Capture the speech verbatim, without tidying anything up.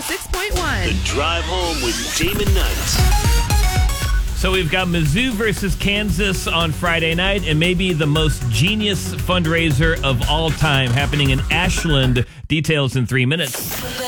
six point one. The Drive Home with Damon Knight. So we've got Mizzou versus Kansas on Friday night, and maybe the most genius fundraiser of all time happening in Ashland. Details in three minutes.